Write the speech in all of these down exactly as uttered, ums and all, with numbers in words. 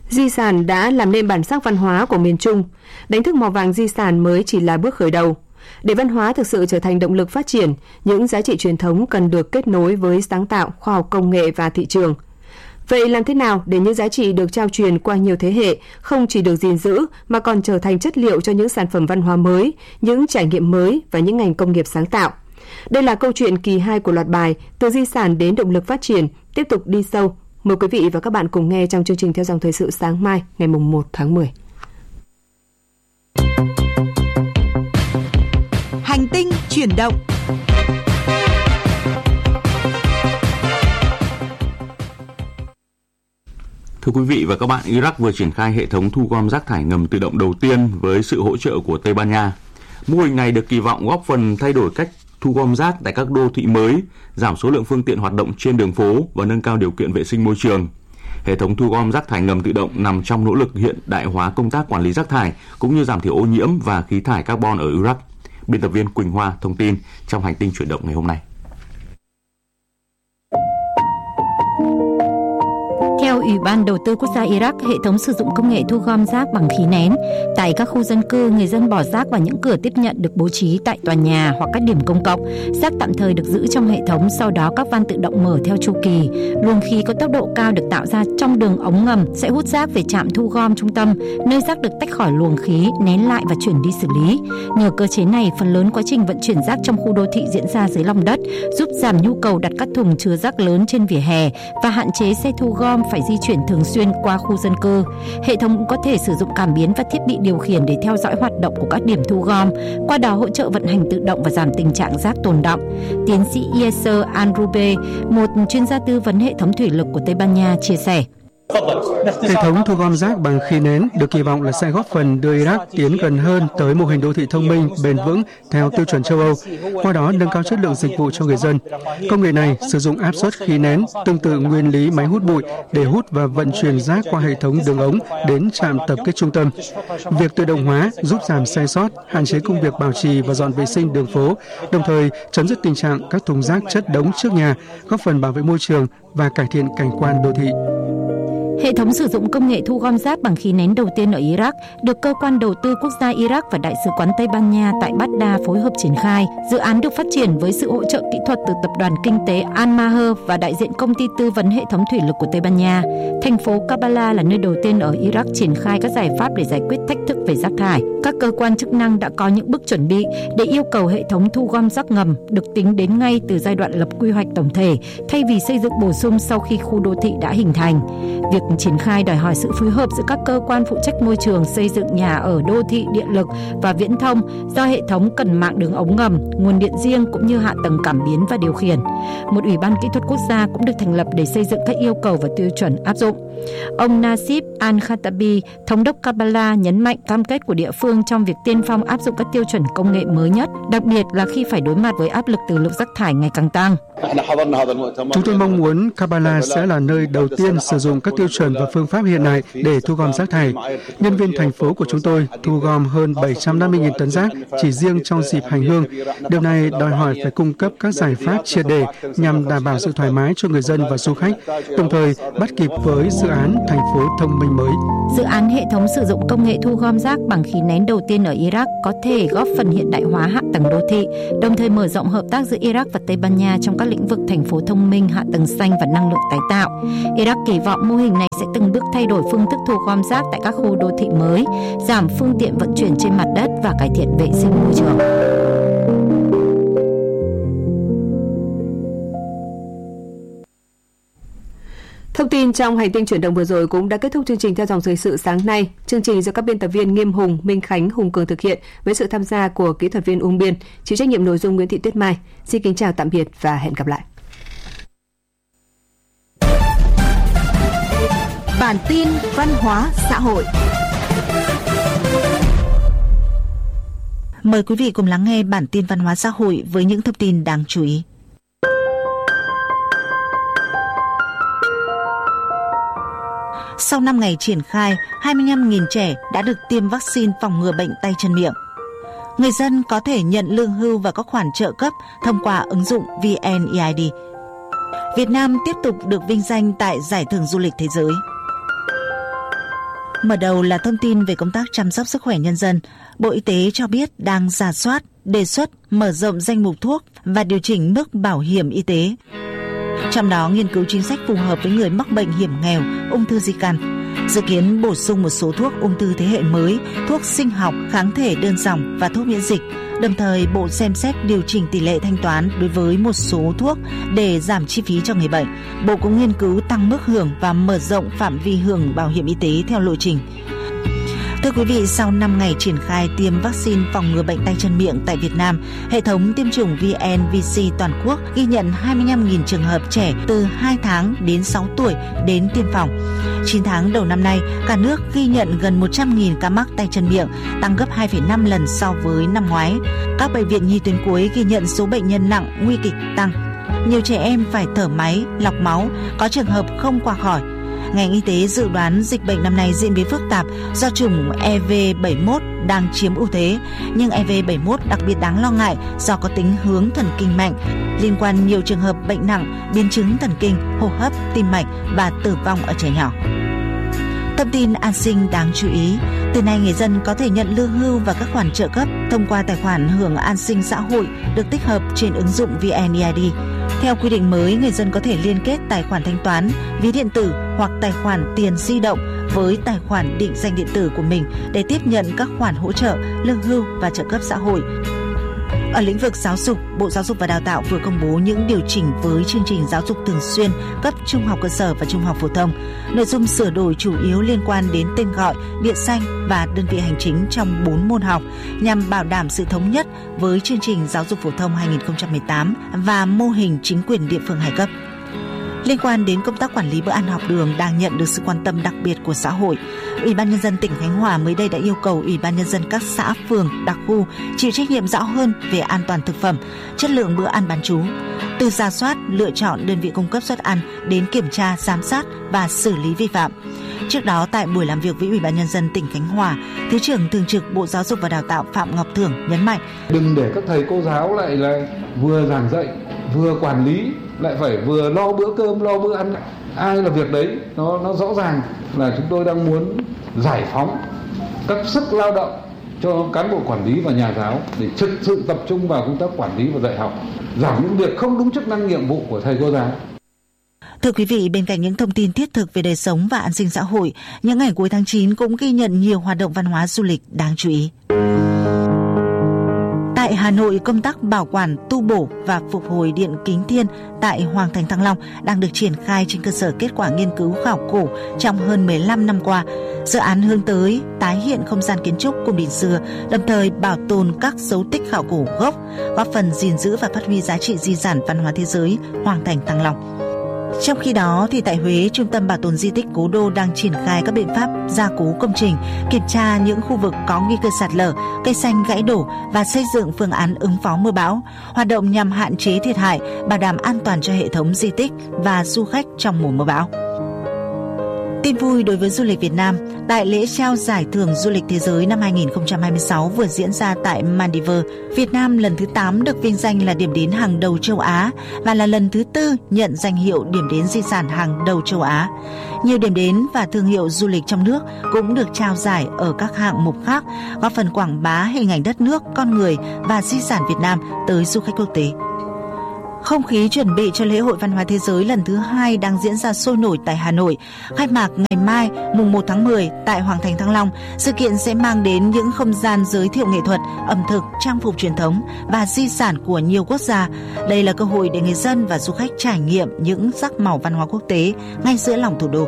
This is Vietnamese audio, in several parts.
Di sản đã làm nên bản sắc văn hóa của miền Trung. Đánh thức mỏ vàng di sản mới chỉ là bước khởi đầu. Để văn hóa thực sự trở thành động lực phát triển, những giá trị truyền thống cần được kết nối với sáng tạo, khoa học công nghệ và thị trường. Vậy làm thế nào để những giá trị được trao truyền qua nhiều thế hệ không chỉ được gìn giữ mà còn trở thành chất liệu cho những sản phẩm văn hóa mới, những trải nghiệm mới và những ngành công nghiệp sáng tạo? Đây là câu chuyện kỳ hai của loạt bài Từ di sản đến động lực phát triển, tiếp tục đi sâu. Mời quý vị và các bạn cùng nghe trong chương trình Theo dòng thời sự sáng mai ngày mùng một tháng mười. Hành tinh chuyển động. Thưa quý vị và các bạn, Iraq vừa triển khai hệ thống thu gom rác thải ngầm tự động đầu tiên với sự hỗ trợ của Tây Ban Nha. Mô hình này được kỳ vọng góp phần thay đổi cách thu gom rác tại các đô thị mới, giảm số lượng phương tiện hoạt động trên đường phố và nâng cao điều kiện vệ sinh môi trường. Hệ thống thu gom rác thải ngầm tự động nằm trong nỗ lực hiện đại hóa công tác quản lý rác thải cũng như giảm thiểu ô nhiễm và khí thải carbon ở Iraq. Biên tập viên Quỳnh Hoa thông tin trong Hành tinh chuyển động ngày hôm nay. Theo Ủy ban Đầu tư Quốc gia Iraq, hệ thống sử dụng công nghệ thu gom rác bằng khí nén. Tại các khu dân cư, người dân bỏ rác vào những cửa tiếp nhận được bố trí tại tòa nhà hoặc các điểm công cộng. Rác tạm thời được giữ trong hệ thống, sau đó các van tự động mở theo chu kỳ. Luồng khí có tốc độ cao được tạo ra trong đường ống ngầm sẽ hút rác về trạm thu gom trung tâm, nơi rác được tách khỏi luồng khí, nén lại và chuyển đi xử lý. Nhờ cơ chế này, phần lớn quá trình vận chuyển rác trong khu đô thị diễn ra dưới lòng đất, giúp giảm nhu cầu đặt các thùng chứa rác lớn trên vỉa hè và hạn chế xe thu gom phải di chuyển thường xuyên qua khu dân cư. Hệ thống cũng có thể sử dụng cảm biến và thiết bị điều khiển để theo dõi hoạt động của các điểm thu gom, qua đó hỗ trợ vận hành tự động và giảm tình trạng rác tồn đọng. Tiến sĩ Yasser Al-Rube, một chuyên gia tư vấn hệ thống thủy lực của Tây Ban Nha, chia sẻ. Hệ thống thu gom rác bằng khí nén được kỳ vọng là sẽ góp phần đưa Iraq tiến gần hơn tới mô hình đô thị thông minh, bền vững theo tiêu chuẩn châu Âu, qua đó nâng cao chất lượng dịch vụ cho người dân. Công nghệ này sử dụng áp suất khí nén tương tự nguyên lý máy hút bụi để hút và vận chuyển rác qua hệ thống đường ống đến trạm tập kết trung tâm. Việc tự động hóa giúp giảm sai sót, hạn chế công việc bảo trì và dọn vệ sinh đường phố, đồng thời chấm dứt tình trạng các thùng rác chất đống trước nhà, góp phần bảo vệ môi trường và cải thiện cảnh quan đô thị. Hệ thống sử dụng công nghệ thu gom rác bằng khí nén đầu tiên ở Iraq được Cơ quan Đầu tư Quốc gia Iraq và Đại sứ quán Tây Ban Nha tại Baghdad phối hợp triển khai. Dự án được phát triển với sự hỗ trợ kỹ thuật từ Tập đoàn Kinh tế Al-Maher và đại diện công ty tư vấn hệ thống thủy lực của Tây Ban Nha. Thành phố Kabbalah là nơi đầu tiên ở Iraq triển khai các giải pháp để giải quyết thách thức về rác thải. Các cơ quan chức năng đã có những bước chuẩn bị để yêu cầu hệ thống thu gom rác ngầm được tính đến ngay từ giai đoạn lập quy hoạch tổng thể, thay vì xây dựng bổ sung sau khi khu đô thị đã hình thành. Việc triển khai đòi hỏi sự phối hợp giữa các cơ quan phụ trách môi trường, xây dựng nhà ở, đô thị, điện lực và viễn thông, do hệ thống cần mạng đường ống ngầm, nguồn điện riêng cũng như hạ tầng cảm biến và điều khiển. Một ủy ban kỹ thuật quốc gia cũng được thành lập để xây dựng các yêu cầu và tiêu chuẩn áp dụng. Ông Nasib Al-Khatabi, thống đốc Kabbalah, nhấn mạnh cam kết của địa phương trong việc tiên phong áp dụng các tiêu chuẩn công nghệ mới nhất, đặc biệt là khi phải đối mặt với áp lực từ lượng rác thải ngày càng tăng. Chúng tôi mong muốn Kabbalah sẽ là nơi đầu tiên sử dụng các tiêu chuẩn và phương pháp hiện đại để thu gom rác thải. Nhân viên thành phố của chúng tôi thu gom hơn bảy trăm năm mươi nghìn tấn rác chỉ riêng trong dịp hành hương. Điều này đòi hỏi phải cung cấp các giải pháp triệt để nhằm đảm bảo sự thoải mái cho người dân và du khách, đồng thời bắt kịp với dự án thành phố thông minh mới. Dự án hệ thống sử dụng công nghệ thu gom rác bằng khí nén đầu tiên ở Iraq có thể góp phần hiện đại hóa hạ tầng đô thị, đồng thời mở rộng hợp tác giữa Iraq và Tây Ban Nha trong các lĩnh vực thành phố thông minh, hạ tầng xanh và năng lượng tái tạo. Iraq kỳ vọng mô hình này sẽ từng bước thay đổi phương thức thu gom rác tại các khu đô thị mới, giảm phương tiện vận chuyển trên mặt đất và cải thiện vệ sinh môi trường. Thông tin trong Hành tinh chuyển động vừa rồi cũng đã kết thúc chương trình Theo dòng thời sự sáng nay. Chương trình do các biên tập viên Nghiêm Hùng, Minh Khánh, Hùng Cường thực hiện với sự tham gia của kỹ thuật viên Ung Biên, chịu trách nhiệm nội dung Nguyễn Thị Tuyết Mai. Xin kính chào tạm biệt và hẹn gặp lại. Bản tin văn hóa xã hội. Mời quý vị cùng lắng nghe bản tin văn hóa xã hội với những thông tin đáng chú ý. Sau năm ngày triển khai, hai mươi lăm nghìn trẻ đã được tiêm vaccine phòng ngừa bệnh tay chân miệng. Người dân có thể nhận lương hưu và các khoản trợ cấp thông qua ứng dụng vê en e i đê. Việt Nam tiếp tục được vinh danh tại Giải thưởng du lịch thế giới. Mở đầu là thông tin về công tác chăm sóc sức khỏe nhân dân. Bộ Y tế cho biết đang rà soát, đề xuất mở rộng danh mục thuốc và điều chỉnh mức bảo hiểm y tế. Trong đó nghiên cứu chính sách phù hợp với người mắc bệnh hiểm nghèo, ung thư di căn. Dự kiến bổ sung một số thuốc ung thư thế hệ mới, thuốc sinh học, kháng thể đơn dòng và thuốc miễn dịch. Đồng thời, Bộ xem xét điều chỉnh tỷ lệ thanh toán đối với một số thuốc để giảm chi phí cho người bệnh. Bộ cũng nghiên cứu tăng mức hưởng và mở rộng phạm vi hưởng bảo hiểm y tế theo lộ trình. Thưa quý vị, sau năm ngày triển khai tiêm vaccine phòng ngừa bệnh tay chân miệng tại Việt Nam, hệ thống tiêm chủng vê en vê xê toàn quốc ghi nhận hai mươi lăm nghìn trường hợp trẻ từ hai tháng đến sáu tuổi đến tiêm phòng. chín tháng đầu năm nay, cả nước ghi nhận gần một trăm nghìn ca mắc tay chân miệng, tăng gấp hai phẩy năm lần so với năm ngoái. Các bệnh viện nhi tuyến cuối ghi nhận số bệnh nhân nặng, nguy kịch tăng. Nhiều trẻ em phải thở máy, lọc máu, có trường hợp không qua khỏi. Ngành y tế dự đoán dịch bệnh năm nay diễn biến phức tạp do chủng E V bảy mốt đang chiếm ưu thế, nhưng E V bảy mốt đặc biệt đáng lo ngại do có tính hướng thần kinh mạnh, liên quan nhiều trường hợp bệnh nặng, biến chứng thần kinh, hô hấp, tim mạch và tử vong ở trẻ nhỏ. Thông tin an sinh đáng chú ý, từ nay người dân có thể nhận lương hưu và các khoản trợ cấp thông qua tài khoản hưởng an sinh xã hội được tích hợp trên ứng dụng vê en e i đê. Theo quy định mới, người dân có thể liên kết tài khoản thanh toán, ví điện tử hoặc tài khoản tiền di động với tài khoản định danh điện tử của mình để tiếp nhận các khoản hỗ trợ, lương hưu và trợ cấp xã hội. Ở lĩnh vực giáo dục, Bộ Giáo dục và Đào tạo vừa công bố những điều chỉnh với chương trình giáo dục thường xuyên cấp trung học cơ sở và trung học phổ thông. Nội dung sửa đổi chủ yếu liên quan đến tên gọi, địa danh và đơn vị hành chính trong bốn môn học nhằm bảo đảm sự thống nhất với chương trình giáo dục phổ thông hai không một tám và mô hình chính quyền địa phương hai cấp. Liên quan đến công tác quản lý bữa ăn học đường đang nhận được sự quan tâm đặc biệt của xã hội, Ủy ban Nhân dân tỉnh Khánh Hòa mới đây đã yêu cầu Ủy ban Nhân dân các xã, phường, đặc khu chịu trách nhiệm rõ hơn về an toàn thực phẩm, chất lượng bữa ăn bán trú, từ rà soát, lựa chọn đơn vị cung cấp suất ăn đến kiểm tra, giám sát và xử lý vi phạm. Trước đó, tại buổi làm việc với Ủy ban Nhân dân tỉnh Khánh Hòa, Thứ trưởng Thường trực Bộ Giáo dục và Đào tạo Phạm Ngọc Thưởng nhấn mạnh: đừng để các thầy cô giáo lại là vừa giảng dạy, vừa quản lý, lại phải vừa lo bữa cơm, lo bữa ăn. Ai là việc đấy, nó nó rõ ràng là chúng tôi đang muốn giải phóng các sức lao động cho cán bộ quản lý và nhà giáo để thực sự tập trung vào công tác quản lý và dạy học, giảm những việc không đúng chức năng nhiệm vụ của thầy cô giáo. Thưa quý vị, bên cạnh những thông tin thiết thực về đời sống và an sinh xã hội, những ngày cuối tháng chín cũng ghi nhận nhiều hoạt động văn hóa du lịch đáng chú ý. Tại Hà Nội, công tác bảo quản, tu bổ và phục hồi điện Kính Thiên tại Hoàng Thành Thăng Long đang được triển khai trên cơ sở kết quả nghiên cứu khảo cổ trong hơn mười lăm năm qua. Dự án hướng tới tái hiện không gian kiến trúc cung điện xưa, đồng thời bảo tồn các dấu tích khảo cổ gốc, góp phần gìn giữ và phát huy giá trị di sản văn hóa thế giới Hoàng Thành Thăng Long. Trong khi đó, thì tại Huế, Trung tâm Bảo tồn Di tích Cố Đô đang triển khai các biện pháp gia cố công trình, kiểm tra những khu vực có nguy cơ sạt lở, cây xanh gãy đổ và xây dựng phương án ứng phó mưa bão, hoạt động nhằm hạn chế thiệt hại, bảo đảm an toàn cho hệ thống di tích và du khách trong mùa mưa bão. Tin vui đối với du lịch Việt Nam, tại lễ trao giải thưởng du lịch thế giới năm hai không hai sáu vừa diễn ra tại Maldives, Việt Nam lần thứ tám được vinh danh là điểm đến hàng đầu châu Á và là lần thứ tư nhận danh hiệu điểm đến di sản hàng đầu châu Á. Nhiều điểm đến và thương hiệu du lịch trong nước cũng được trao giải ở các hạng mục khác, góp phần quảng bá hình ảnh đất nước, con người và di sản Việt Nam tới du khách quốc tế. Không khí chuẩn bị cho lễ hội văn hóa thế giới lần thứ hai đang diễn ra sôi nổi tại Hà Nội. Khai mạc ngày mai, mùng một tháng mười tại Hoàng Thành Thăng Long, sự kiện sẽ mang đến những không gian giới thiệu nghệ thuật, ẩm thực, trang phục truyền thống và di sản của nhiều quốc gia. Đây là cơ hội để người dân và du khách trải nghiệm những sắc màu văn hóa quốc tế ngay giữa lòng thủ đô.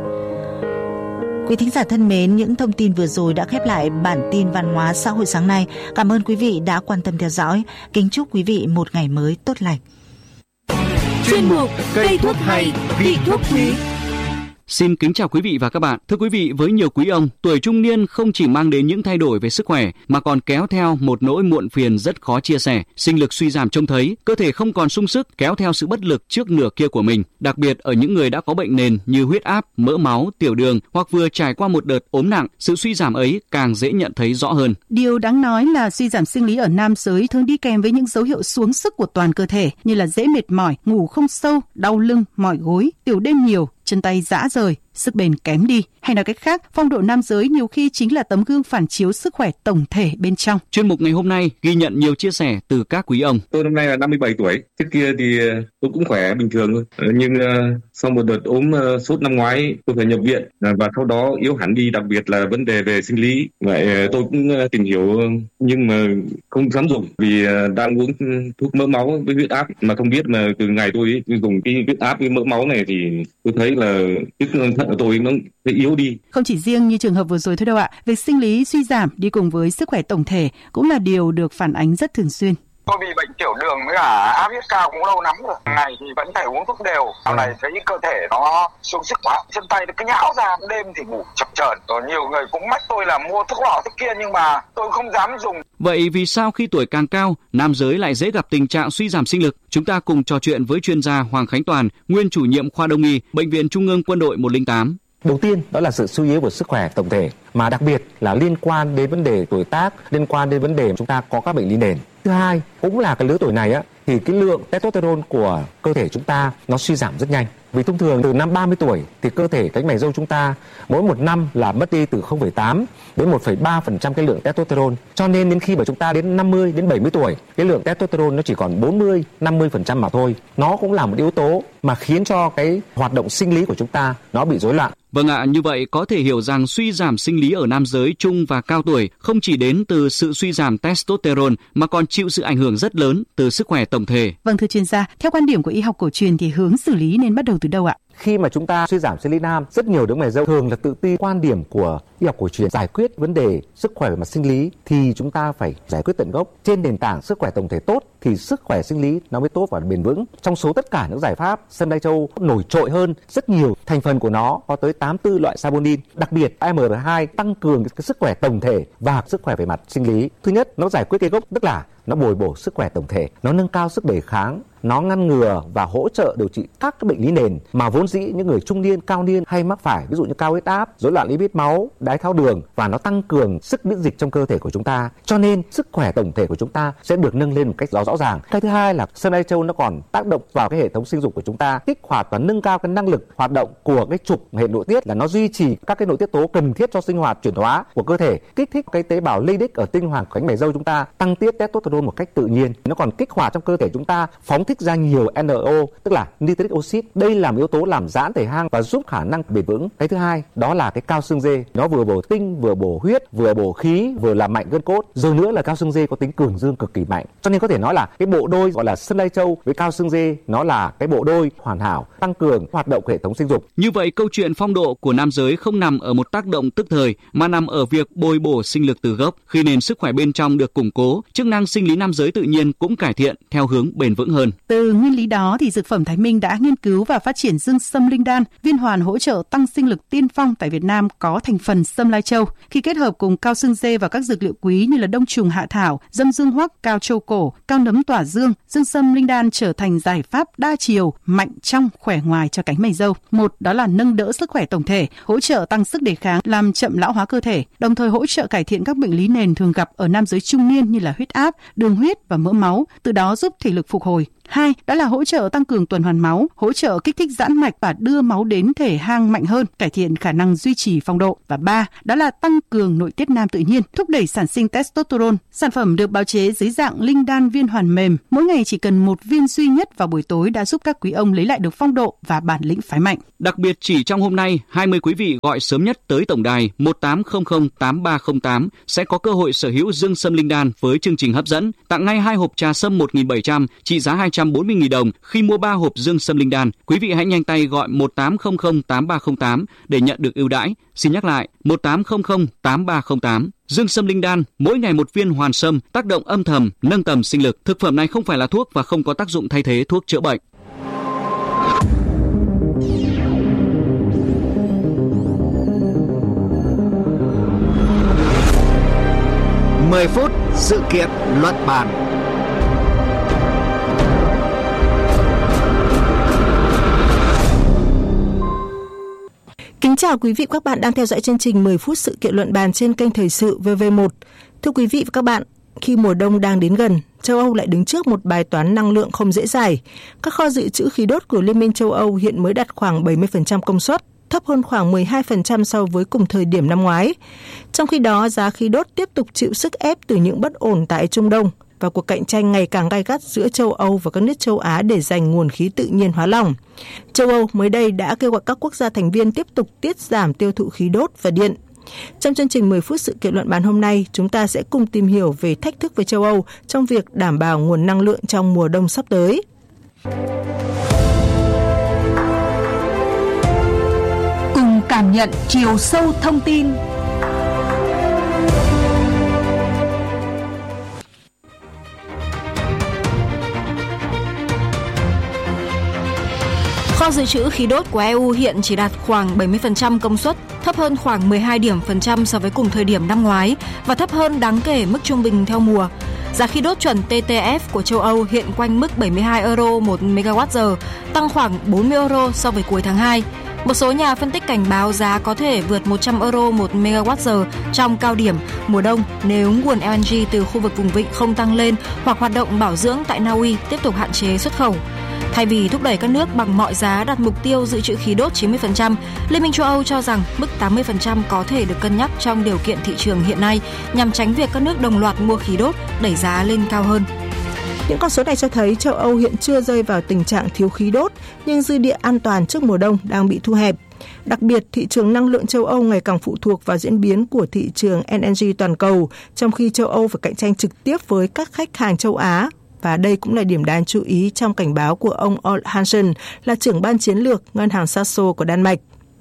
Quý thính giả thân mến, những thông tin vừa rồi đã khép lại bản tin văn hóa xã hội sáng nay. Cảm ơn quý vị đã quan tâm theo dõi. Kính chúc quý vị một ngày mới tốt lành. Chuyên mục cây thuốc hay, vị thuốc quý. Xin kính chào quý vị và các bạn. Thưa quý vị, với nhiều quý ông, tuổi trung niên không chỉ mang đến những thay đổi về sức khỏe mà còn kéo theo một nỗi muộn phiền rất khó chia sẻ. Sinh lực suy giảm trông thấy, cơ thể không còn sung sức, kéo theo sự bất lực trước nửa kia của mình. Đặc biệt ở những người đã có bệnh nền như huyết áp, mỡ máu, tiểu đường hoặc vừa trải qua một đợt ốm nặng, sự suy giảm ấy càng dễ nhận thấy rõ hơn. Điều đáng nói là suy giảm sinh lý ở nam giới thường đi kèm với những dấu hiệu xuống sức của toàn cơ thể như là dễ mệt mỏi, ngủ không sâu, đau lưng, mỏi gối, tiểu đêm nhiều, chân tay rã rời, sức bền kém đi. Hay nói cách khác, phong độ nam giới nhiều khi chính là tấm gương phản chiếu sức khỏe tổng thể bên trong. Chuyên mục ngày hôm nay ghi nhận nhiều chia sẻ từ các quý ông. Tôi năm nay là năm mươi bảy tuổi, trước kia thì tôi cũng khỏe bình thường thôi. Nhưng uh, sau một đợt ốm uh, sốt năm ngoái, tôi phải nhập viện uh, và sau đó yếu hẳn đi, đặc biệt là vấn đề về sinh lý. Vậy uh, tôi cũng uh, tìm hiểu nhưng mà không dám dùng vì uh, đang uống thuốc mỡ máu với huyết áp mà không biết mà từ ngày tôi dùng cái huyết áp với mỡ máu này thì tôi thấy là cái thận của tôi nó yếu đi. Không chỉ riêng như trường hợp vừa rồi thôi đâu ạ, việc sinh lý suy giảm đi cùng với sức khỏe tổng thể cũng là điều được phản ánh rất thường xuyên. Tôi bị bệnh tiểu đường với cả áp huyết cao cũng lâu lắm rồi. Ngày thì vẫn phải uống thuốc đều. Sau này thấy cơ thể nó xuống sức quá, chân tay nó cứ nhão ra, đêm thì ngủ chập chờn. Rồi nhiều người cũng mách tôi là mua thuốc lọ thuốc kia nhưng mà tôi không dám dùng. Vậy vì sao khi tuổi càng cao, nam giới lại dễ gặp tình trạng suy giảm sinh lực? Chúng ta cùng trò chuyện với chuyên gia Hoàng Khánh Toàn, nguyên chủ nhiệm khoa Đông y, Bệnh viện Trung ương Quân đội một không tám. Đầu tiên đó là sự suy yếu của sức khỏe tổng thể, mà đặc biệt là liên quan đến vấn đề tuổi tác, liên quan đến vấn đề chúng ta có các bệnh lý nền. Thứ hai cũng là cái lứa tuổi này á, thì cái lượng testosterone của cơ thể chúng ta nó suy giảm rất nhanh. Vì thông thường từ năm ba mươi tuổi thì cơ thể cánh mày râu chúng ta mỗi một năm là mất đi từ không phẩy tám đến một phẩy ba phần trăm cái lượng testosterone. Cho nên đến khi mà chúng ta đến năm mươi đến bảy mươi tuổi, cái lượng testosterone nó chỉ còn bốn mươi năm mươi phần trăm mà thôi. Nó cũng là một yếu tố mà khiến cho cái hoạt động sinh lý của chúng ta nó bị rối loạn. Vâng ạ, như vậy có thể hiểu rằng suy giảm sinh lý ở nam giới trung và cao tuổi không chỉ đến từ sự suy giảm testosterone mà còn chịu sự ảnh hưởng rất lớn từ sức khỏe tổng thể. Vâng thưa chuyên gia, theo quan điểm của y học cổ truyền thì hướng xử lý nên bắt đầu từ đâu ạ? Khi mà chúng ta suy giảm sinh lý nam, rất nhiều đứa mày râu thường là tự ti quan điểm của y học cổ truyền giải quyết vấn đề sức khỏe về mặt sinh lý thì chúng ta phải giải quyết tận gốc. Trên nền tảng sức khỏe tổng thể tốt thì sức khỏe sinh lý nó mới tốt và bền vững. Trong số tất cả những giải pháp, sâm lai châu nổi trội hơn rất nhiều, thành phần của nó có tới tám mươi tư loại saponin, đặc biệt em rờ hai tăng cường cái sức khỏe tổng thể và sức khỏe về mặt sinh lý. Thứ nhất, nó giải quyết cái gốc, tức là nó bồi bổ sức khỏe tổng thể, nó nâng cao sức đề kháng, nó ngăn ngừa và hỗ trợ điều trị các cái bệnh lý nền mà vốn dĩ những người trung niên, cao niên hay mắc phải, ví dụ như cao huyết áp, rối loạn lipid máu, đái tháo đường, và nó tăng cường sức miễn dịch trong cơ thể của chúng ta. Cho nên sức khỏe tổng thể của chúng ta sẽ được nâng lên một cách rõ rõ ràng. Cái thứ hai là sâm lai châu nó còn tác động vào cái hệ thống sinh dục của chúng ta, kích hoạt và nâng cao cái năng lực hoạt động của cái trục hệ nội tiết, là nó duy trì các cái nội tiết tố cần thiết cho sinh hoạt chuyển hóa của cơ thể, kích thích cái tế bào Leydig ở tinh hoàng cánh mày râu chúng ta tăng tiết testosterone một cách tự nhiên. Nó còn kích hoạt trong cơ thể chúng ta phóng thích ra nhiều en o, tức là nitric oxide. Đây là một yếu tố làm giãn thể hang và giúp khả năng bền vững. Cái thứ hai đó là cái cao xương dê, nó vừa bổ tinh, vừa bổ huyết, vừa bổ khí, vừa làm mạnh gân cốt. Rồi nữa là cao xương dê có tính cường dương cực kỳ mạnh. Cho nên có thể nói là cái bộ đôi gọi là sâm lai châu với cao xương dê nó là cái bộ đôi hoàn hảo, tăng cường hoạt động hệ thống sinh dục. Như vậy câu chuyện phong độ của nam giới không nằm ở một tác động tức thời mà nằm ở việc bồi bổ sinh lực từ gốc. Khi nền sức khỏe bên trong được củng cố, chức năng sinh lý nam giới tự nhiên cũng cải thiện theo hướng bền vững hơn. Từ nguyên lý đó thì Dược phẩm Thái Minh đã nghiên cứu và phát triển dương sâm linh đan, viên hoàn hỗ trợ tăng sinh lực tiên phong tại Việt Nam có thành phần sâm lai châu. Khi kết hợp cùng cao xương dê và các dược liệu quý như là đông trùng hạ thảo, dâm dương hoắc, cao châu cổ, cao nấm tỏa dương, dương sâm linh đan trở thành giải pháp đa chiều, mạnh trong, khỏe ngoài cho cánh mày râu. Một đó là nâng đỡ sức khỏe tổng thể, hỗ trợ tăng sức đề kháng, làm chậm lão hóa cơ thể, đồng thời hỗ trợ cải thiện các bệnh lý nền thường gặp ở nam giới trung niên như là huyết áp, đường huyết và mỡ máu, từ đó giúp thể lực phục hồi. Hai, đó là hỗ trợ tăng cường tuần hoàn máu, hỗ trợ kích thích giãn mạch và đưa máu đến thể hang mạnh hơn, cải thiện khả năng duy trì phong độ. Và ba, đó là tăng cường nội tiết nam tự nhiên, thúc đẩy sản sinh testosterone. Sản phẩm được bào chế dưới dạng linh đan viên hoàn mềm, mỗi ngày chỉ cần một viên duy nhất vào buổi tối đã giúp các quý ông lấy lại được phong độ và bản lĩnh phái mạnh. Đặc biệt chỉ trong hôm nay, hai mươi quý vị gọi sớm nhất tới tổng đài một tám không không tám ba không tám sẽ có cơ hội sở hữu dương sâm linh đan với chương trình hấp dẫn, tặng ngay hai hộp trà sâm một nghìn bảy trăm trị giá hai trăm bốn mươi nghìn đồng khi mua ba hộp dương sâm linh đan. Quý vị hãy nhanh tay gọi một tám không không tám ba không tám để nhận được ưu đãi. Xin nhắc lại một tám không không tám ba không tám. Dương sâm linh đan, mỗi ngày một viên hoàn sâm, tác động âm thầm, nâng tầm sinh lực. Thực phẩm này không phải là thuốc và không có tác dụng thay thế thuốc chữa bệnh. mười phút sự kiện luận bàn. Kính chào quý vị và các bạn đang theo dõi chương trình mười phút sự kiện luận bàn trên kênh Thời sự vê vê một. Thưa quý vị và các bạn, khi mùa đông đang đến gần, châu Âu lại đứng trước một bài toán năng lượng không dễ dàng. Các kho dự trữ khí đốt của Liên minh châu Âu hiện mới đạt khoảng bảy mươi phần trăm công suất. thấp hơn khoảng mười hai phần trăm so với cùng thời điểm năm ngoái. Trong khi đó, giá khí đốt tiếp tục chịu sức ép từ những bất ổn tại Trung Đông và cuộc cạnh tranh ngày càng gay gắt giữa châu Âu và các nước châu Á để giành nguồn khí tự nhiên hóa lỏng. Châu Âu mới đây đã kêu gọi các quốc gia thành viên tiếp tục tiết giảm tiêu thụ khí đốt và điện. Trong chương trình mười phút sự kiện luận bàn hôm nay, chúng ta sẽ cùng tìm hiểu về thách thức với châu Âu trong việc đảm bảo nguồn năng lượng trong mùa đông sắp tới. Cùng cảm nhận chiều sâu thông tin. Kho dự trữ khí đốt của e u hiện chỉ đạt khoảng bảy mươi phần trăm công suất, thấp hơn khoảng mười hai điểm phần trăm so với cùng thời điểm năm ngoái và thấp hơn đáng kể mức trung bình theo mùa. Giá khí đốt chuẩn tê tê ép của châu Âu hiện quanh mức bảy mươi hai euro một megawatt-giờ, tăng khoảng bốn mươi euro so với cuối tháng hai. Một số nhà phân tích cảnh báo giá có thể vượt một trăm euro một megawatt-giờ trong cao điểm mùa đông nếu nguồn lờ en giê từ khu vực vùng vịnh không tăng lên hoặc hoạt động bảo dưỡng tại Na Uy tiếp tục hạn chế xuất khẩu. Thay vì thúc đẩy các nước bằng mọi giá đặt mục tiêu dự trữ khí đốt chín mươi phần trăm, Liên minh châu Âu cho rằng mức tám mươi phần trăm có thể được cân nhắc trong điều kiện thị trường hiện nay nhằm tránh việc các nước đồng loạt mua khí đốt đẩy giá lên cao hơn. Những con số này cho thấy châu Âu hiện chưa rơi vào tình trạng thiếu khí đốt, nhưng dư địa an toàn trước mùa đông đang bị thu hẹp. Đặc biệt, thị trường năng lượng châu Âu ngày càng phụ thuộc vào diễn biến của thị trường lờ en giê toàn cầu, trong khi châu Âu phải cạnh tranh trực tiếp với các khách hàng châu Á. Và đây cũng là điểm đáng chú ý trong cảnh báo của ông Ole Hansen, là trưởng ban chiến lược Ngân hàng Saxo của Đan Mạch.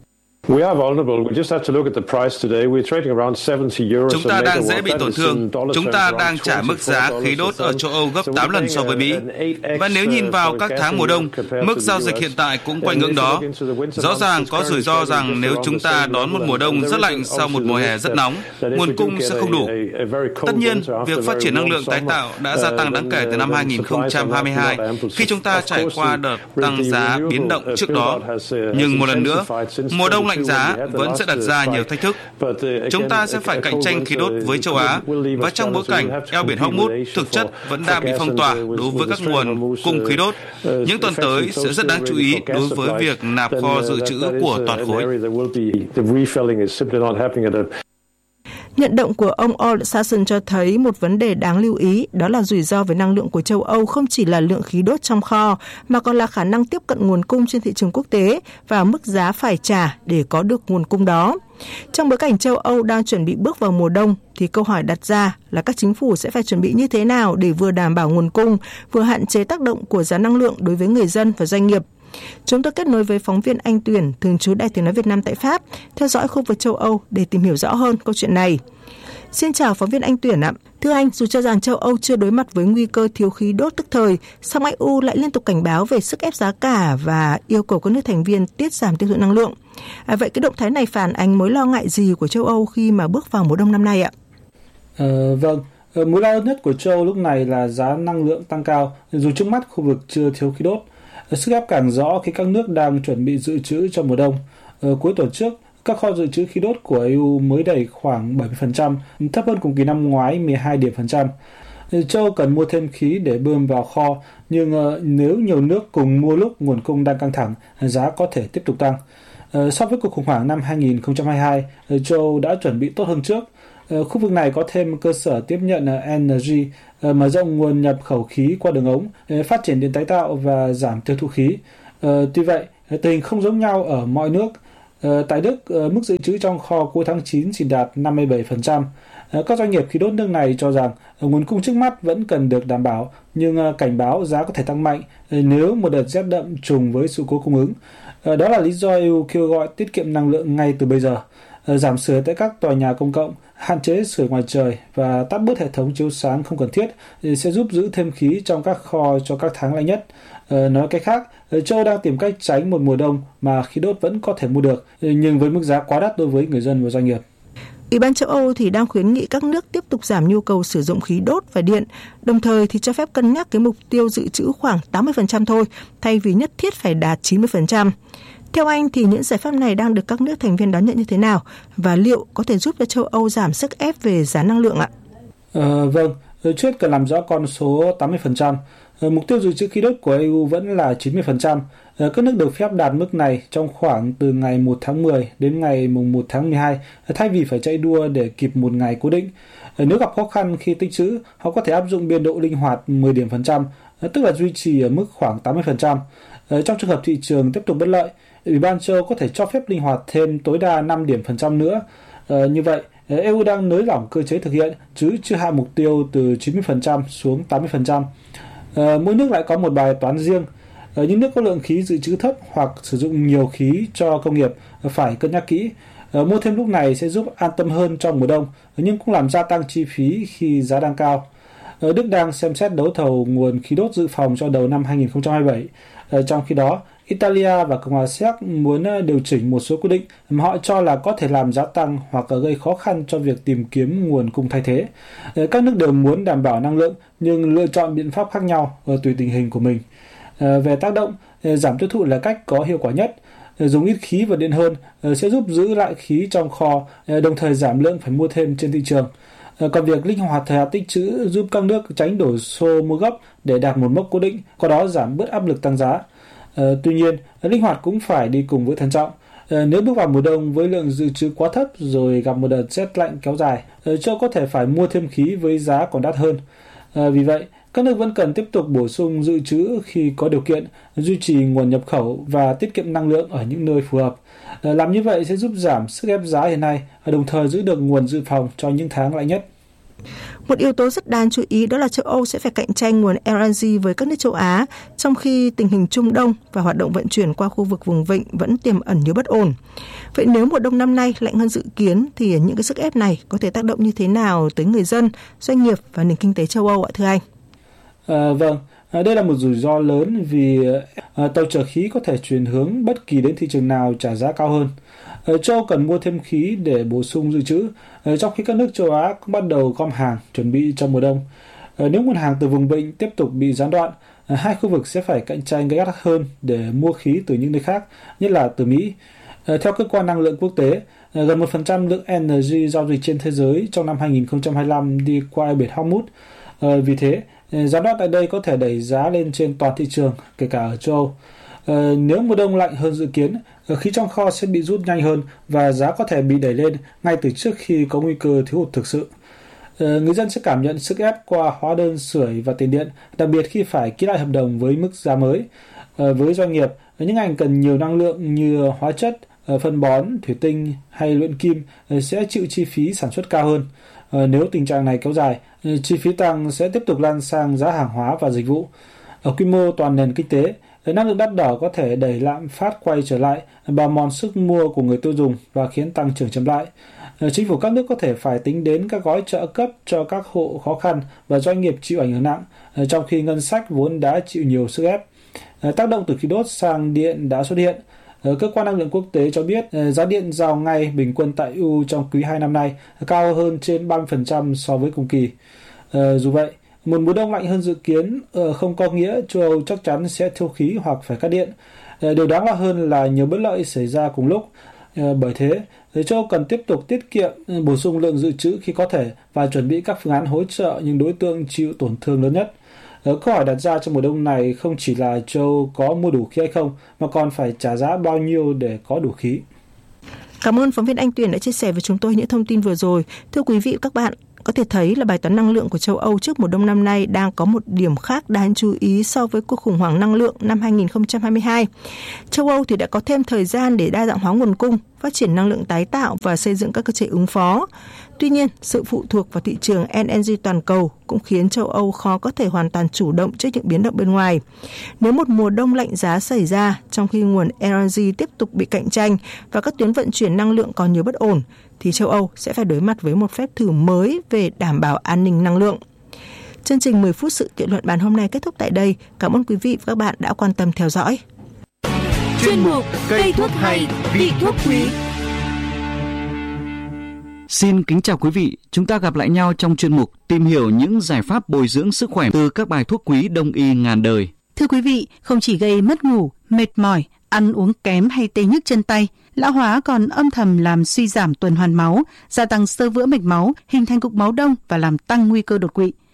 Chúng ta đang dễ bị tổn thương. Chúng ta đang trả mức giá khí đốt ở châu Âu gấp tám lần so với Mỹ. Và nếu nhìn vào các tháng mùa đông, mức giao dịch hiện tại cũng quanh ngưỡng đó. Rõ ràng có rủi ro rằng nếu chúng ta đón một mùa đông rất lạnh sau một mùa hè rất nóng, nguồn cung sẽ không đủ. Tất nhiên, việc phát triển năng lượng tái tạo đã gia tăng đáng kể từ năm hai nghìn không trăm hai mươi hai khi chúng ta trải qua đợt tăng giá biến động trước đó. Nhưng một lần nữa, mùa đông lạnh giá vẫn sẽ đặt ra nhiều thách thức. Chúng ta sẽ phải cạnh tranh khí đốt với châu Á và trong bối cảnh eo biển Hormuz thực chất vẫn đang bị phong tỏa đối với các nguồn cung khí đốt. Những tuần tới sẽ rất đáng chú ý đối với việc nạp kho dự trữ của toàn khối. Nhận động của ông Ole Hansen cho thấy một vấn đề đáng lưu ý, đó là rủi ro về năng lượng của châu Âu không chỉ là lượng khí đốt trong kho, mà còn là khả năng tiếp cận nguồn cung trên thị trường quốc tế và mức giá phải trả để có được nguồn cung đó. Trong bối cảnh châu Âu đang chuẩn bị bước vào mùa đông, thì câu hỏi đặt ra là các chính phủ sẽ phải chuẩn bị như thế nào để vừa đảm bảo nguồn cung, vừa hạn chế tác động của giá năng lượng đối với người dân và doanh nghiệp. Chúng tôi kết nối với phóng viên Anh Tuyển, thường trú Đài Tiếng nói Việt Nam tại Pháp, theo dõi khu vực châu Âu để tìm hiểu rõ hơn câu chuyện này. Xin chào phóng viên Anh Tuyển ạ. Thưa anh, dù cho rằng châu Âu chưa đối mặt với nguy cơ thiếu khí đốt tức thời, song e u lại liên tục cảnh báo về sức ép giá cả và yêu cầu các nước thành viên tiết giảm tiêu thụ năng lượng. À, vậy cái động thái này phản ánh mối lo ngại gì của châu Âu khi mà bước vào mùa đông năm nay ạ? Ờ, vâng, mối lo nhất của châu Âu lúc này là giá năng lượng tăng cao, dù trước mắt khu vực chưa thiếu khí đốt. Sức ép càng rõ khi các nước đang chuẩn bị dự trữ cho mùa đông. Ở cuối tuần trước, các kho dự trữ khí đốt của e u mới đầy khoảng bảy mươi phần trăm, thấp hơn cùng kỳ năm ngoái mười hai điểm phần trăm. Châu Âu cần mua thêm khí để bơm vào kho, nhưng nếu nhiều nước cùng mua lúc nguồn cung đang căng thẳng, giá có thể tiếp tục tăng. So với cuộc khủng hoảng năm hai nghìn không trăm hai mươi hai, châu Âu đã chuẩn bị tốt hơn trước. Khu vực này có thêm cơ sở tiếp nhận lờ en giê, mở rộng nguồn nhập khẩu khí qua đường ống, phát triển điện tái tạo và giảm tiêu thụ khí. Tuy vậy, tình hình không giống nhau ở mọi nước. Tại Đức, mức dự trữ trong kho cuối tháng chín chỉ đạt năm mươi bảy phần trăm. Các doanh nghiệp khí đốt nước này cho rằng nguồn cung trước mắt vẫn cần được đảm bảo, nhưng cảnh báo giá có thể tăng mạnh nếu một đợt rét đậm trùng với sự cố cung ứng. Đó là lý do e u kêu gọi tiết kiệm năng lượng ngay từ bây giờ, giảm sưởi tại các tòa nhà công cộng, hạn chế sưởi ngoài trời và tắt bớt hệ thống chiếu sáng không cần thiết sẽ giúp giữ thêm khí trong các kho cho các tháng lạnh nhất. Nói cách khác, châu Âu đang tìm cách tránh một mùa đông mà khí đốt vẫn có thể mua được, nhưng với mức giá quá đắt đối với người dân và doanh nghiệp. Ủy ban châu Âu thì đang khuyến nghị các nước tiếp tục giảm nhu cầu sử dụng khí đốt và điện, đồng thời thì cho phép cân nhắc cái mục tiêu dự trữ khoảng tám mươi phần trăm thôi, thay vì nhất thiết phải đạt chín mươi phần trăm. Theo anh thì những giải pháp này đang được các nước thành viên đón nhận như thế nào và liệu có thể giúp cho châu Âu giảm sức ép về giá năng lượng ạ? À, vâng, trước cần làm rõ con số tám mươi phần trăm. Mục tiêu dự trữ khí đốt của e u vẫn là chín mươi phần trăm. Các nước được phép đạt mức này trong khoảng từ ngày một tháng mười đến ngày một tháng mười hai, thay vì phải chạy đua để kịp một ngày cố định. Nếu gặp khó khăn khi tích trữ, họ có thể áp dụng biên độ linh hoạt mười điểm phần trăm, tức là duy trì ở mức khoảng tám mươi phần trăm. Trong trường hợp thị trường tiếp tục bất lợi, Ủy ban châu Âu có thể cho phép linh hoạt thêm tối đa năm điểm phần trăm nữa. Như vậy, e u đang nới lỏng cơ chế thực hiện, chứ chưa hạ mục tiêu từ chín mươi phần trăm xuống tám mươi phần trăm. Mỗi nước lại có một bài toán riêng. Những nước có lượng khí dự trữ thấp hoặc sử dụng nhiều khí cho công nghiệp phải cân nhắc kỹ. Mua thêm lúc này sẽ giúp an tâm hơn trong mùa đông, nhưng cũng làm gia tăng chi phí khi giá đang cao. Đức đang xem xét đấu thầu nguồn khí đốt dự phòng cho đầu năm hai không hai bảy. Trong khi đó, Italia và Cộng hòa Séc muốn điều chỉnh một số quy định mà họ cho là có thể làm giá tăng hoặc gây khó khăn cho việc tìm kiếm nguồn cung thay thế. Các nước đều muốn đảm bảo năng lượng nhưng lựa chọn biện pháp khác nhau tùy tình hình của mình. Về tác động, giảm tiêu thụ là cách có hiệu quả nhất. Dùng ít khí và điện hơn sẽ giúp giữ lại khí trong kho, đồng thời giảm lượng phải mua thêm trên thị trường. Còn việc linh hoạt thời hạn tích trữ giúp các nước tránh đổ xô mua gấp để đạt một mốc cố định, qua đó giảm bớt áp lực tăng giá. Tuy nhiên, linh hoạt cũng phải đi cùng với thận trọng. Nếu bước vào mùa đông với lượng dự trữ quá thấp rồi gặp một đợt rét lạnh kéo dài, châu có thể phải mua thêm khí với giá còn đắt hơn. Vì vậy, các nước vẫn cần tiếp tục bổ sung dự trữ khi có điều kiện, duy trì nguồn nhập khẩu và tiết kiệm năng lượng ở những nơi phù hợp. Làm như vậy sẽ giúp giảm sức ép giá hiện nay, đồng thời giữ được nguồn dự phòng cho những tháng lạnh nhất. Một yếu tố rất đáng chú ý đó là châu Âu sẽ phải cạnh tranh nguồn lờ en giê với các nước châu Á, trong khi tình hình Trung Đông và hoạt động vận chuyển qua khu vực vùng vịnh vẫn tiềm ẩn nhiều bất ổn. Vậy nếu mùa đông năm nay lạnh hơn dự kiến thì những cái sức ép này có thể tác động như thế nào tới người dân, doanh nghiệp và nền kinh tế châu Âu ạ thưa anh? À, vâng, à, đây là một rủi ro lớn vì à, tàu chở khí có thể chuyển hướng bất kỳ đến thị trường nào trả giá cao hơn. À, châu Âu cần mua thêm khí để bổ sung dự trữ, à, trong khi các nước châu Á cũng bắt đầu gom hàng chuẩn bị cho mùa đông. À, nếu nguồn hàng từ vùng vịnh tiếp tục bị gián đoạn, à, hai khu vực sẽ phải cạnh tranh gay gắt hơn để mua khí từ những nơi khác, nhất là từ Mỹ. À, theo cơ quan năng lượng quốc tế, à, gần một phần trăm lượng energy giao dịch trên thế giới trong năm hai không hai lăm đi qua eo biển Hormuz. À, vì thế, gián đoạn tại đây có thể đẩy giá lên trên toàn thị trường, kể cả ở châu Âu. À, nếu mùa đông lạnh hơn dự kiến, khí trong kho sẽ bị rút nhanh hơn và giá có thể bị đẩy lên ngay từ trước khi có nguy cơ thiếu hụt thực sự. À, người dân sẽ cảm nhận sức ép qua hóa đơn sưởi và tiền điện, đặc biệt khi phải ký lại hợp đồng với mức giá mới. À, với doanh nghiệp, những ngành cần nhiều năng lượng như hóa chất, phân bón, thủy tinh hay luyện kim sẽ chịu chi phí sản xuất cao hơn. À, nếu tình trạng này kéo dài, chi phí tăng sẽ tiếp tục lan sang giá hàng hóa và dịch vụ. Ở quy mô toàn nền kinh tế, năng lượng đắt đỏ có thể đẩy lạm phát quay trở lại, bào mòn sức mua của người tiêu dùng và khiến tăng trưởng chậm lại. Chính phủ các nước có thể phải tính đến các gói trợ cấp cho các hộ khó khăn và doanh nghiệp chịu ảnh hưởng nặng, trong khi ngân sách vốn đã chịu nhiều sức ép. Tác động từ khí đốt sang điện đã xuất hiện. Cơ quan năng lượng quốc tế cho biết giá điện giao ngay bình quân tại e u trong quý hai năm nay cao hơn trên ba mươi phần trăm so với cùng kỳ. Dù vậy, một mùa đông lạnh hơn dự kiến không có nghĩa châu Âu chắc chắn sẽ thiếu khí hoặc phải cắt điện. Điều đáng lo hơn là nhiều bất lợi xảy ra cùng lúc. Bởi thế, châu Âu cần tiếp tục tiết kiệm, bổ sung lượng dự trữ khi có thể và chuẩn bị các phương án hỗ trợ những đối tượng chịu tổn thương lớn nhất. Câu hỏi đặt ra trong mùa đông này không chỉ là châu Âu có mua đủ khí hay không, mà còn phải trả giá bao nhiêu để có đủ khí. Cảm ơn phóng viên Anh Tuyền đã chia sẻ với chúng tôi những thông tin vừa rồi. Thưa quý vị và các bạn, có thể thấy là bài toán năng lượng của châu Âu trước mùa đông năm nay đang có một điểm khác đáng chú ý so với cuộc khủng hoảng năng lượng năm hai không hai hai. Châu Âu thì đã có thêm thời gian để đa dạng hóa nguồn cung, phát triển năng lượng tái tạo và xây dựng các cơ chế ứng phó. Tuy nhiên, sự phụ thuộc vào thị trường lờ en giê toàn cầu cũng khiến châu Âu khó có thể hoàn toàn chủ động trước những biến động bên ngoài. Nếu một mùa đông lạnh giá xảy ra trong khi nguồn lờ en giê tiếp tục bị cạnh tranh và các tuyến vận chuyển năng lượng còn nhiều bất ổn, thì châu Âu sẽ phải đối mặt với một phép thử mới về đảm bảo an ninh năng lượng. Chương trình mười phút sự kiện luận bàn hôm nay kết thúc tại đây. Cảm ơn quý vị và các bạn đã quan tâm theo dõi. Chuyên mục Cây thuốc hay, vị thuốc quý. Xin kính chào quý vị, chúng ta gặp lại nhau trong chuyên mục tìm hiểu những giải pháp bồi dưỡng sức khỏe từ các bài thuốc quý đông y ngàn đời. Thưa quý vị, không chỉ gây mất ngủ, mệt mỏi, ăn uống kém hay tê nhức chân tay, lão hóa còn âm thầm làm suy giảm tuần hoàn máu, gia tăng xơ vữa mạch máu, hình thành cục máu đông và làm tăng nguy cơ đột quỵ.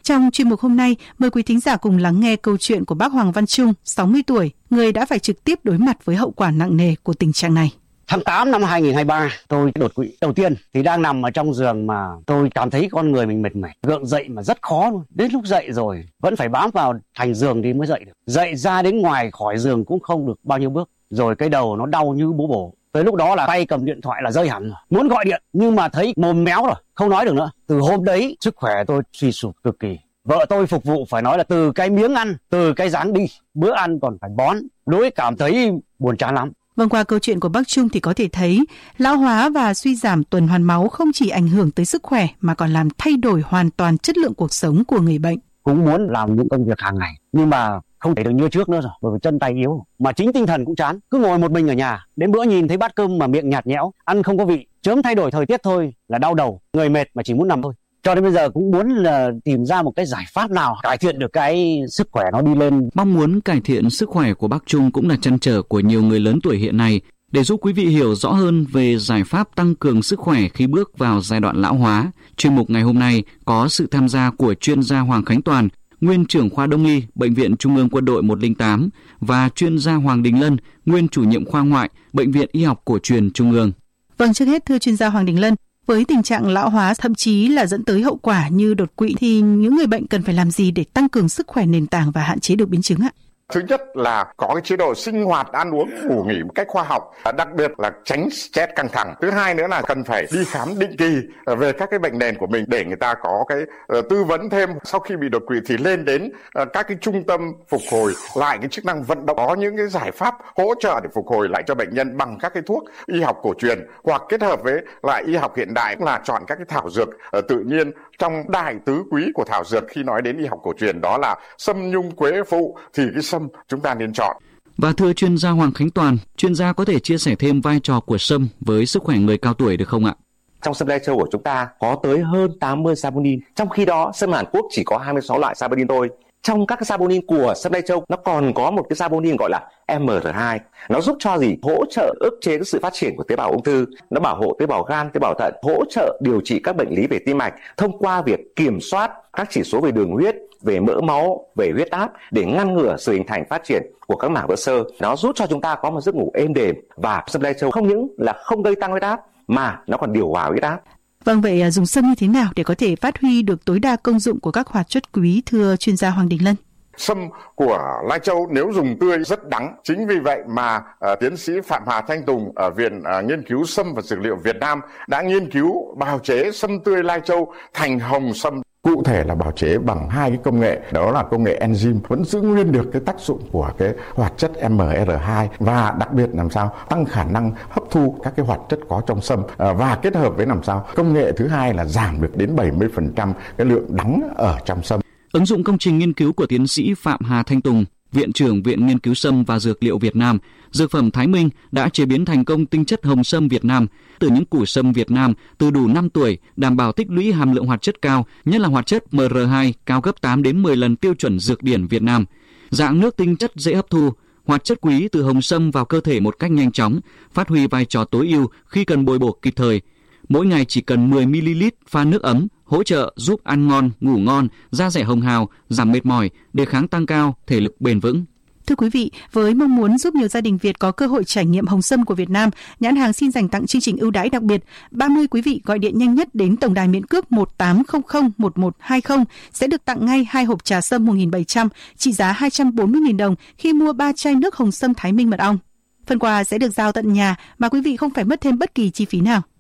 Trong chuyên mục hôm nay, mời quý thính giả cùng lắng nghe câu chuyện của bác Hoàng Văn Trung, sáu mươi tuổi, người đã phải trực tiếp đối mặt với hậu quả nặng nề của tình trạng này. Tháng tám năm hai nghìn không trăm hai mươi ba, tôi đột quỵ đầu tiên thì đang nằm ở trong giường mà tôi cảm thấy con người mình mệt mỏi, gượng dậy mà rất khó luôn. Đến lúc dậy rồi vẫn phải bám vào thành giường thì mới dậy được. Dậy ra đến ngoài khỏi giường cũng không được bao nhiêu bước, rồi cái đầu nó đau như búa bổ. Tới lúc đó là tay cầm điện thoại là rơi hẳn rồi. Muốn gọi điện nhưng mà thấy mồm méo rồi, không nói được nữa. Từ hôm đấy sức khỏe tôi suy sụp cực kỳ. Vợ tôi phục vụ phải nói là từ cái miếng ăn, từ cái dáng đi, bữa ăn còn phải bón. Đối cảm thấy buồn chán lắm. Vâng, qua câu chuyện của bác Trung thì có thể thấy lão hóa và suy giảm tuần hoàn máu không chỉ ảnh hưởng tới sức khỏe mà còn làm thay đổi hoàn toàn chất lượng cuộc sống của người bệnh. Cũng muốn làm những công việc hàng ngày nhưng mà không thể được như trước nữa rồi, bởi vì chân tay yếu. Mà chính tinh thần cũng chán, cứ ngồi một mình ở nhà, đến bữa nhìn thấy bát cơm mà miệng nhạt nhẽo, ăn không có vị, chớm thay đổi thời tiết thôi là đau đầu, người mệt mà chỉ muốn nằm thôi. Cho đến bây giờ cũng muốn là tìm ra một cái giải pháp nào cải thiện được cái sức khỏe nó đi lên. Mong muốn cải thiện sức khỏe của bác Trung cũng là trăn trở của nhiều người lớn tuổi hiện nay. Để giúp quý vị hiểu rõ hơn về giải pháp tăng cường sức khỏe khi bước vào giai đoạn lão hóa, chuyên mục ngày hôm nay có sự tham gia của chuyên gia Hoàng Khánh Toàn, nguyên trưởng khoa Đông y, Bệnh viện Trung ương Quân đội một không tám và chuyên gia Hoàng Đình Lân, nguyên chủ nhiệm khoa ngoại, Bệnh viện Y học Cổ truyền Trung ương. Vâng, trước hết thưa chuyên gia Hoàng Đình Lân, với tình trạng lão hóa thậm chí là dẫn tới hậu quả như đột quỵ thì những người bệnh cần phải làm gì để tăng cường sức khỏe nền tảng và hạn chế được biến chứng ạ? Thứ nhất là có cái chế độ sinh hoạt, ăn uống, ngủ nghỉ một cách khoa học, đặc biệt là tránh stress căng thẳng. Thứ hai nữa là cần phải đi khám định kỳ về các cái bệnh nền của mình để người ta có cái uh, tư vấn thêm. Sau khi bị đột quỵ thì lên đến uh, các cái trung tâm phục hồi lại cái chức năng vận động, có những cái giải pháp hỗ trợ để phục hồi lại cho bệnh nhân bằng các cái thuốc y học cổ truyền hoặc kết hợp với lại y học hiện đại là chọn các cái thảo dược uh, tự nhiên. Trong đại tứ quý của thảo dược khi nói đến y học cổ truyền đó là sâm, nhung, quế, phụ thì cái sâm chúng ta nên chọn. Và thưa chuyên gia Hoàng Khánh Toàn, chuyên gia có thể chia sẻ thêm vai trò của sâm với sức khỏe người cao tuổi được không ạ? Trong sâm lai châu của chúng ta có tới hơn tám mươi saponin, trong khi đó sâm Hàn Quốc chỉ có hai mươi sáu loại saponin thôi. Trong các cái saponin của sâm lai châu nó còn có một cái saponin gọi là em rờ hai. Nó giúp cho gì? Hỗ trợ ức chế cái sự phát triển của tế bào ung thư, nó bảo hộ tế bào gan, tế bào thận, hỗ trợ điều trị các bệnh lý về tim mạch thông qua việc kiểm soát các chỉ số về đường huyết, về mỡ máu, về huyết áp để ngăn ngừa sự hình thành phát triển của các mảng vữa xơ. Nó giúp cho chúng ta có một giấc ngủ êm đềm, và sâm lai châu không những là không gây tăng huyết áp mà nó còn điều hòa huyết áp. Vâng, vậy dùng sâm như thế nào để có thể phát huy được tối đa công dụng của các hoạt chất quý, thưa chuyên gia Hoàng Đình Lân? Sâm của lai châu nếu dùng tươi rất đắng. Chính vì vậy mà uh, tiến sĩ Phạm Hà Thanh Tùng ở Viện uh, Nghiên cứu Sâm và Dược liệu Việt Nam đã nghiên cứu bào chế sâm tươi lai châu thành hồng sâm. Cụ thể là bào chế bằng hai cái công nghệ, đó là công nghệ enzyme vẫn giữ nguyên được cái tác dụng của cái hoạt chất em rờ hai và đặc biệt làm sao tăng khả năng hấp thu các cái hoạt chất có trong sâm, và kết hợp với làm sao công nghệ thứ hai là giảm được đến bảy mươi phần trăm cái lượng đắng ở trong sâm. Ứng dụng công trình nghiên cứu của tiến sĩ Phạm Hà Thanh Tùng, Viện trưởng Viện Nghiên cứu Sâm và Dược liệu Việt Nam, Dược phẩm Thái Minh đã chế biến thành công tinh chất hồng sâm Việt Nam từ những củ sâm Việt Nam từ đủ năm tuổi, đảm bảo tích lũy hàm lượng hoạt chất cao, nhất là hoạt chất em rờ hai cao gấp tám đến mười lần tiêu chuẩn dược điển Việt Nam. Dạng nước tinh chất dễ hấp thu, hoạt chất quý từ hồng sâm vào cơ thể một cách nhanh chóng, phát huy vai trò tối ưu khi cần bồi bổ kịp thời. Mỗi ngày chỉ cần mười mi li lít pha nước ấm, hỗ trợ giúp ăn ngon, ngủ ngon, da dẻ hồng hào, giảm mệt mỏi, đề kháng tăng cao, thể lực bền vững. Thưa quý vị, với mong muốn giúp nhiều gia đình Việt có cơ hội trải nghiệm hồng sâm của Việt Nam, nhãn hàng xin dành tặng chương trình ưu đãi đặc biệt. ba mươi quý vị gọi điện nhanh nhất đến tổng đài miễn cước một tám không không một một hai không sẽ được tặng ngay hai hộp trà sâm một nghìn bảy trăm trị giá hai trăm bốn mươi nghìn đồng khi mua ba chai nước hồng sâm Thái Minh mật ong. Phần quà sẽ được giao tận nhà mà quý vị không phải mất thêm bất kỳ chi phí nào.